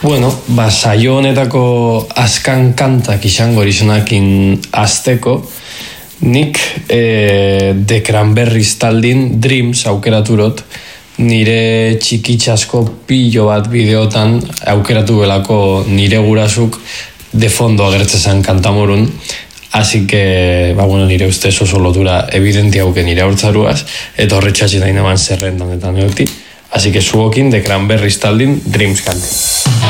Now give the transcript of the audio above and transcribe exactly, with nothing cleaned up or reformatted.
Bueno, ba, saio honetako azkan kantak izango izunakin azteko, nik e, The Cranberries taldin Dreams aukeraturot, nire txikitxasko pillo bat bideotan aukeratu belako nire gurasuk de fondo agertzezan kantamorun, así que, ba, bueno, nire ustez oso lotura evidenti hauke nire haurtzaruaz, eta horretxatxe da inaban zerrendan eta neoti, así que zuokin The Cranberries taldin Dreams kanti.